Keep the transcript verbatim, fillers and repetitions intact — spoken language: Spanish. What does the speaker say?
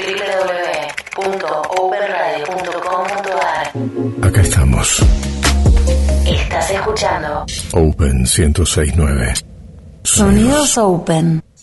w w w punto open radio punto com punto a r. Acá estamos. Estás escuchando Open ciento seis punto nueve. Sonidos Open.